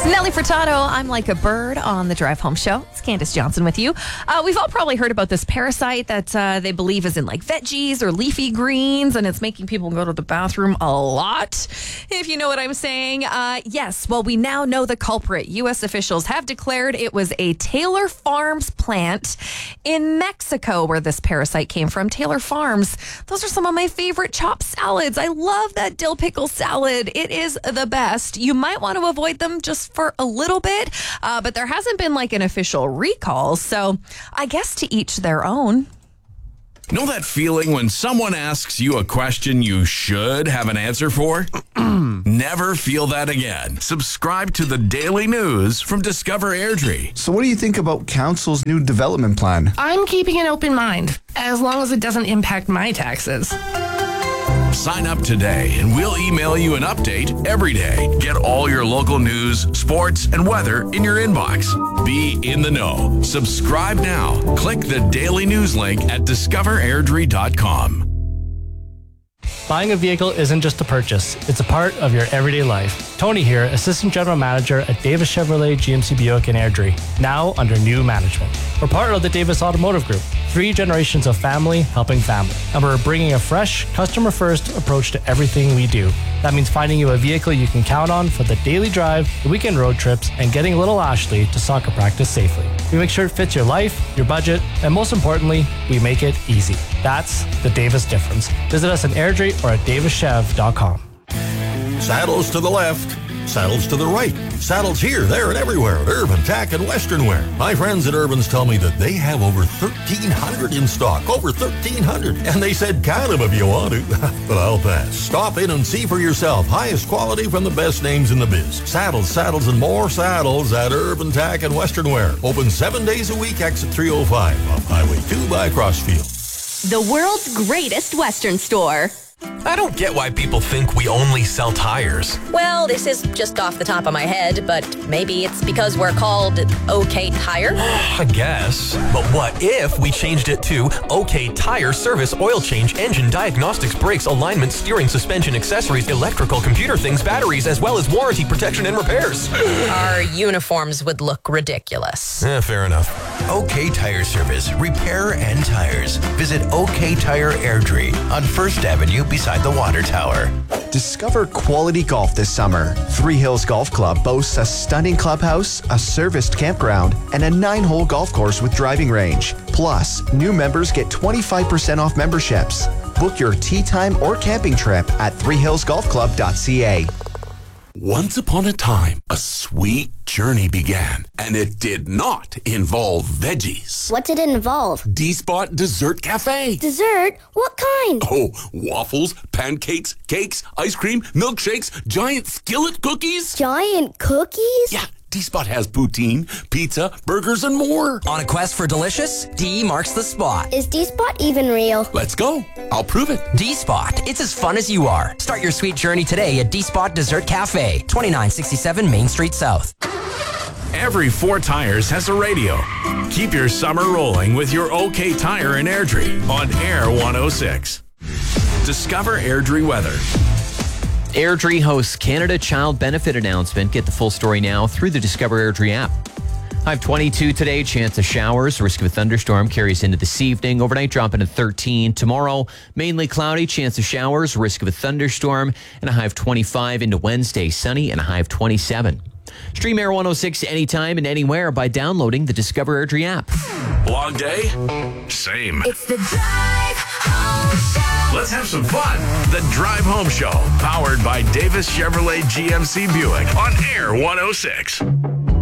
Nelly Furtado, I'm Like a Bird on the Drive Home Show. It's Candace Johnson with you. We've all probably heard about this parasite that they believe is in like veggies or leafy greens, and it's making people go to the bathroom a lot, if you know what I'm saying. Yes, well, we now know the culprit. U.S. officials have declared it was a Taylor Farms plant in Mexico where this parasite came from. Taylor Farms, those are some of my favorite chopped salads. I love that dill pickle salad. It is the best. You might want to avoid them just for a little bit, but there hasn't been like an official recall, so I guess to each their own. Know that feeling when someone asks you a question you should have an answer for? Never feel that again. Subscribe to the daily news from Discover Airdrie. So what do you think about Council's new development plan? I'm keeping an open mind, as long as it doesn't impact my taxes. Sign up today and we'll email you an update every day. Get all your local news, sports, and weather in your inbox. Be in the know. Subscribe now. Click the daily news link at discoverairdrie.com. Buying a vehicle isn't just a purchase, it's a part of your everyday life. Tony here, Assistant General Manager at Davis Chevrolet GMC Buick in Airdrie, now under new management. We're part of the Davis Automotive Group, 3 generations of family helping family. And we're bringing a fresh, customer-first approach to everything we do. That means finding you a vehicle you can count on for the daily drive, the weekend road trips, and getting little Ashley to soccer practice safely. We make sure it fits your life, your budget, and most importantly, we make it easy. That's the Davis difference. Visit us in Airdrie or at davischev.com. Saddles to the left, saddles to the right. Saddles here, there, and everywhere at Urban Tack and Western Wear. My friends at Urban's tell me that they have over 1,300 in stock. Over 1,300. And they said count them if you want to. But I'll pass. Stop in and see for yourself. Highest quality from the best names in the biz. Saddles, saddles, and more saddles at Urban Tack and Western Wear. Open 7 days a week, exit 305 off Highway 2 by Crossfield. The world's greatest Western store. I don't get why people think we only sell tires. Well, this is just off the top of my head, but maybe it's because we're called OK Tire? I guess. But what if we changed it to OK Tire Service, Oil Change, Engine Diagnostics, Brakes, Alignment, Steering, Suspension, Accessories, Electrical, Computer Things, Batteries, as well as Warranty, Protection, and Repairs? Our uniforms would look ridiculous. Fair enough. OK Tire Service, Repair and Tires. Visit OK Tire Airdrie on 1st Avenue beside the water tower. Discover quality golf this summer. Three Hills Golf Club boasts a stunning clubhouse, a serviced campground, and a 9-hole golf course with driving range. Plus, new members get 25% off memberships. Book your tee time or camping trip at threehillsgolfclub.ca. Once upon a time, a sweet journey began, and it did not involve veggies. What did it involve? D-Spot Dessert Cafe. Dessert? What kind? Oh, waffles, pancakes, cakes, ice cream, milkshakes, giant skillet cookies. Giant cookies? Yeah. D-Spot has poutine, pizza, burgers, and more. On a quest for delicious, D marks the spot. Is D-Spot even real? Let's go. I'll prove it. D-Spot. It's as fun as you are. Start your sweet journey today at D-Spot Dessert Cafe, 2967 Main Street South. Every 4 Tires has a radio. Keep your summer rolling with your OK Tire in Airdrie on Air 106. Discover Airdrie weather. Airdrie hosts Canada Child Benefit announcement. Get the full story now through the Discover Airdrie app. High of 22 today, chance of showers. Risk of a thunderstorm carries into this evening. Overnight dropping to 13. Tomorrow, mainly cloudy, chance of showers, risk of a thunderstorm, and a high of 25 into Wednesday. Sunny and a high of 27. Stream Air 106 anytime and anywhere by downloading the Discover Airdrie app. Long day? Same. It's the Drive Home Show. Let's have some fun. The Drive Home Show, powered by Davis Chevrolet GMC Buick on Air 106.